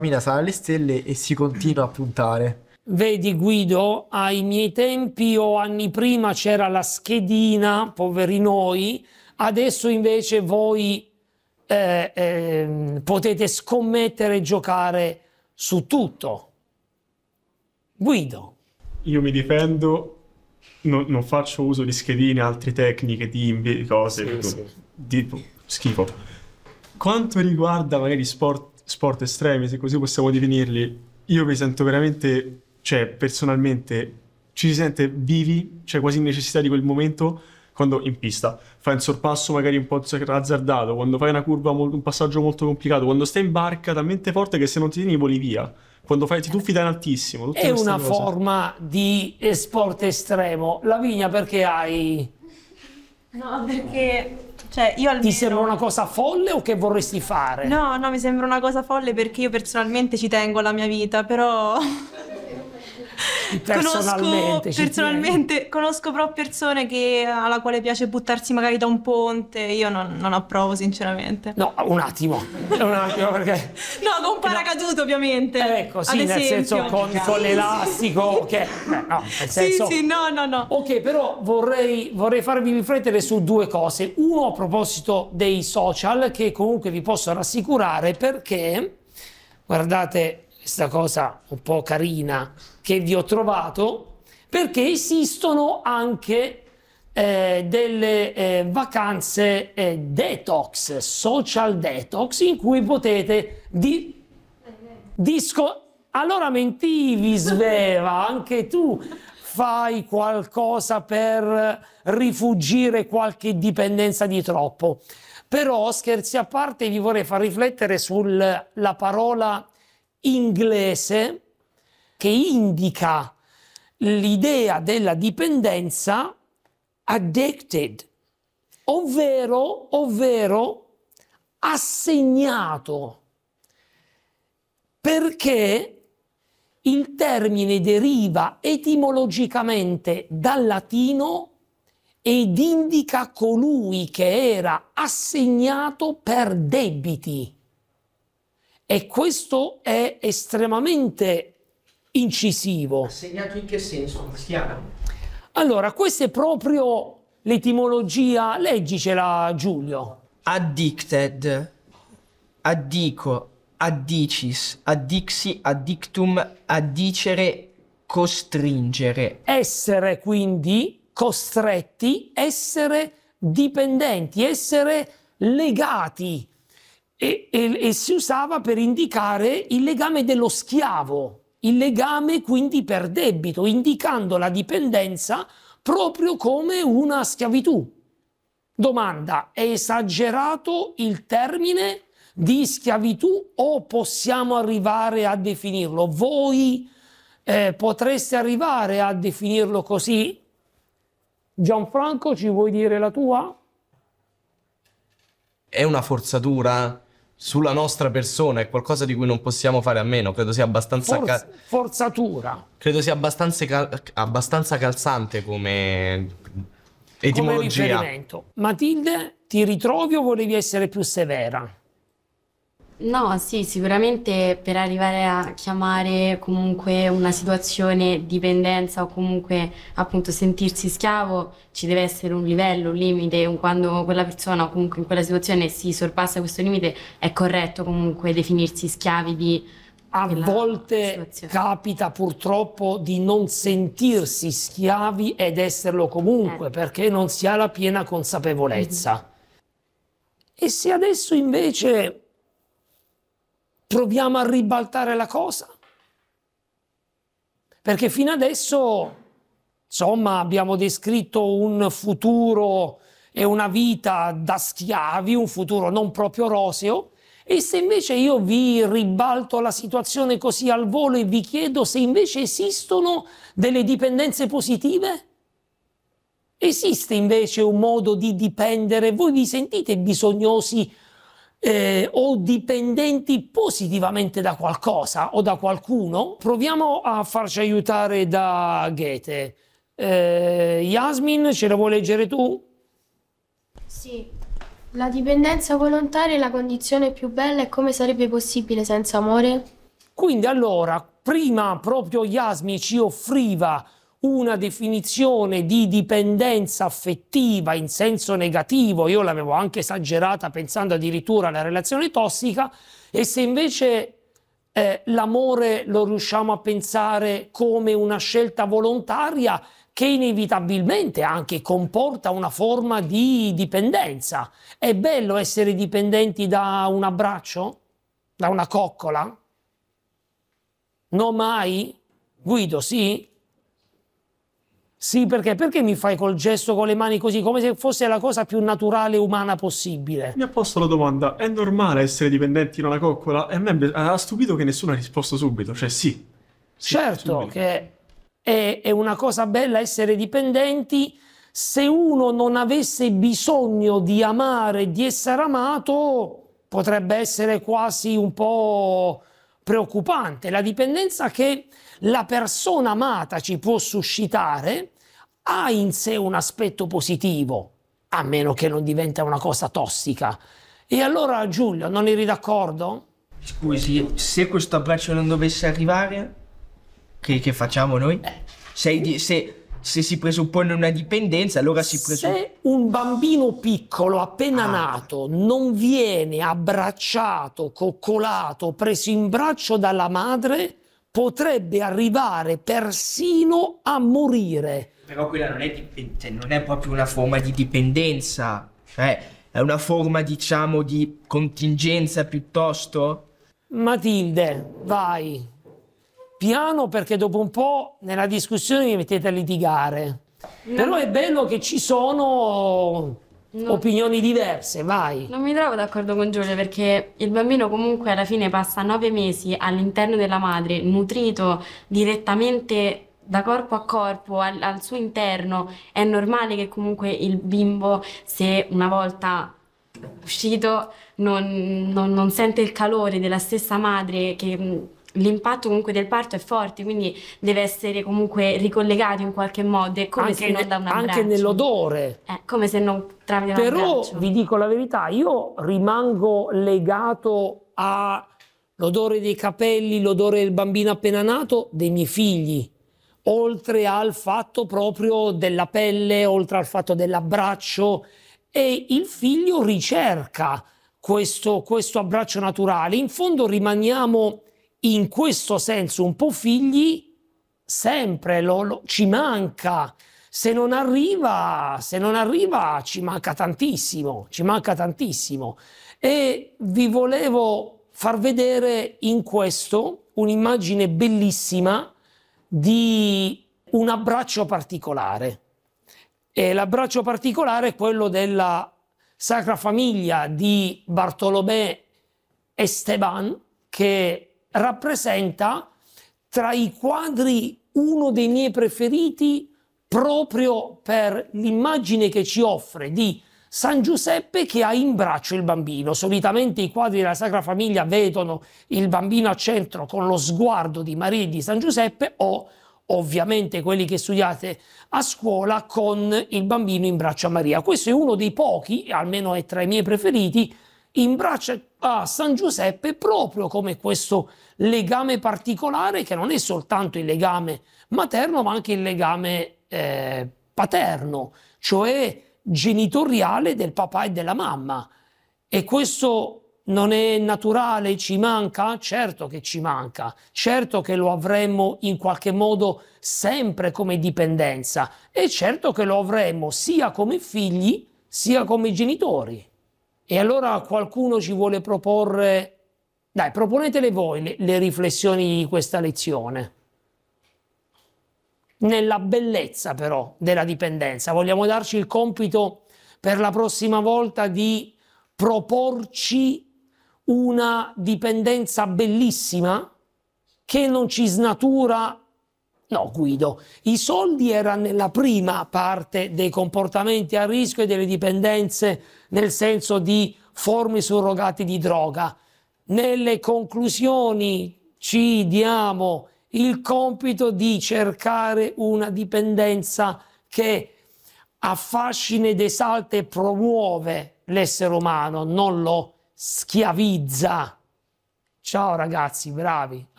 Mina sarà alle stelle e si continua a puntare. Vedi Guido, ai miei tempi o anni prima c'era la schedina, poveri noi, adesso invece voi potete scommettere e giocare su tutto. Guido. Io mi difendo, non faccio uso di schedine, altre tecniche, di cose, di schifo. Quanto riguarda magari sport estremi, se così possiamo definirli, io mi sento veramente, cioè personalmente, ci si sente vivi, c'è quasi necessità di quel momento quando in pista fai un sorpasso magari un po' azzardato, quando fai una curva, un passaggio molto complicato, quando stai in barca talmente forte che se non ti tieni voli via. Quando ti tuffi da in altissimo. È una forma di sport estremo. Lavinia, perché hai... No, perché... Cioè, io almeno... Ti sembra una cosa folle o che vorresti fare? No, mi sembra una cosa folle perché io personalmente ci tengo alla mia vita, però... Personalmente conosco proprio persone alla quale piace buttarsi magari da un ponte. Io non approvo sinceramente. No, un attimo perché... No, con paracadute ovviamente. Ecco, sì, nel senso con l'elastico che... no, nel senso... Sì, no. Ok, però vorrei farvi riflettere su due cose. Uno, a proposito dei social, che comunque vi posso rassicurare perché, guardate questa cosa un po' carina che vi ho trovato, perché esistono anche delle vacanze detox, social detox, in cui potete allora mentivi, Sveva, anche tu fai qualcosa per rifugire qualche dipendenza di troppo. Però, scherzi a parte, vi vorrei far riflettere sulla parola inglese che indica l'idea della dipendenza, addicted, ovvero assegnato, perché il termine deriva etimologicamente dal latino ed indica colui che era assegnato per debiti. E questo è estremamente incisivo. Assegnato in che senso? Cristiano? Allora, questa è proprio l'etimologia, leggicela Giulio. Addicted, addico, addicis, addixi, addictum, addicere, costringere. Essere quindi costretti, essere dipendenti, essere legati. E si usava per indicare il legame dello schiavo, il legame quindi per debito, indicando la dipendenza proprio come una schiavitù. Domanda: è esagerato il termine di schiavitù o possiamo arrivare a definirlo? Voi potreste arrivare a definirlo così? Gianfranco, ci vuoi dire la tua? È una forzatura sulla nostra persona, è qualcosa di cui non possiamo fare a meno. Credo sia abbastanza forzatura. Credo sia abbastanza calzante come etimologia. Come riferimento. Matilde, ti ritrovi o volevi essere più severa? No, sì, sicuramente per arrivare a chiamare comunque una situazione dipendenza o comunque appunto sentirsi schiavo ci deve essere un livello, un limite. Quando quella persona o comunque in quella situazione si sorpassa questo limite è corretto comunque definirsi schiavi di a volte capita purtroppo di non sentirsi schiavi ed esserlo comunque perché non si ha la piena consapevolezza. E se adesso invece proviamo a ribaltare la cosa? Perché fino adesso, insomma, abbiamo descritto un futuro e una vita da schiavi, un futuro non proprio roseo, e se invece io vi ribalto la situazione così al volo e vi chiedo se invece esistono delle dipendenze positive? Esiste invece un modo di dipendere? Voi vi sentite bisognosi o dipendenti positivamente da qualcosa o da qualcuno? Proviamo a farci aiutare da Goethe. Yasmin, ce la vuoi leggere tu? Sì. La dipendenza volontaria è la condizione più bella e come sarebbe possibile senza amore? Quindi allora, prima proprio Yasmin ci offriva una definizione di dipendenza affettiva in senso negativo, io l'avevo anche esagerata pensando addirittura alla relazione tossica, e se invece l'amore lo riusciamo a pensare come una scelta volontaria che inevitabilmente anche comporta una forma di dipendenza. È bello essere dipendenti da un abbraccio? Da una coccola? No mai? Guido, sì? Sì, perché mi fai col gesto con le mani così, come se fosse la cosa più naturale e umana possibile? Mi ha posto la domanda, è normale essere dipendenti da una coccola? E a me ha stupito che nessuno ha risposto subito, cioè sì. Certo subito. che è una cosa bella essere dipendenti. Se uno non avesse bisogno di amare, di essere amato, potrebbe essere quasi un po' preoccupante. La dipendenza che la persona amata ci può suscitare ha in sé un aspetto positivo, a meno che non diventa una cosa tossica. E allora, Giulio, non eri d'accordo? Scusi, se questo abbraccio non dovesse arrivare, che facciamo noi? Se si presuppone una dipendenza, allora si presuppone... Se un bambino piccolo appena nato non viene abbracciato, coccolato, preso in braccio dalla madre, potrebbe arrivare persino a morire. Però quella non è proprio una forma di dipendenza, è una forma, diciamo, di contingenza piuttosto. Matilde, vai. Piano, perché dopo un po' nella discussione mi mettete a litigare. Però è bello che ci sono opinioni diverse, vai. Non mi trovo d'accordo con Giulio, perché il bambino comunque alla fine passa 9 mesi all'interno della madre, nutrito direttamente da corpo a corpo, al suo interno. È normale che comunque il bimbo, se una volta uscito, non sente il calore della stessa madre, che l'impatto comunque del parto è forte, quindi deve essere comunque ricollegato in qualche modo, è come se non da un abbraccio. Anche nell'odore. Come se non tramite un Però abbraccio. vi dico la verità, io rimango legato all'odore dei capelli, l'odore del bambino appena nato, dei miei figli, oltre al fatto proprio della pelle, oltre al fatto dell'abbraccio, e il figlio ricerca questo abbraccio naturale. In fondo rimaniamo in questo senso un po' figli sempre, ci manca. Se non arriva ci manca tantissimo, E vi volevo far vedere in questo un'immagine bellissima di un abbraccio particolare. E l'abbraccio particolare è quello della Sacra Famiglia di Bartolomé Esteban, che rappresenta tra i quadri uno dei miei preferiti proprio per l'immagine che ci offre di San Giuseppe che ha in braccio il bambino. Solitamente i quadri della Sacra Famiglia vedono il bambino al centro con lo sguardo di Maria e di San Giuseppe, o ovviamente quelli che studiate a scuola con il bambino in braccio a Maria. Questo è uno dei pochi, almeno è tra i miei preferiti, in braccio a San Giuseppe, proprio come questo legame particolare, che non è soltanto il legame materno ma anche il legame paterno, cioè genitoriale del papà e della mamma. E questo non è naturale, ci manca? Certo che ci manca, certo che lo avremmo in qualche modo sempre come dipendenza, e certo che lo avremmo sia come figli sia come genitori. E allora qualcuno ci vuole proporre, dai, proponetele voi le riflessioni di questa lezione. Nella bellezza però della dipendenza, vogliamo darci il compito per la prossima volta di proporci una dipendenza bellissima che non ci snatura. No, Guido, i soldi erano nella prima parte dei comportamenti a rischio e delle dipendenze, nel senso di forme surrogate di droga. Nelle conclusioni ci diamo il compito di cercare una dipendenza che affascina ed esalta e promuove l'essere umano, non lo schiavizza. Ciao ragazzi, bravi.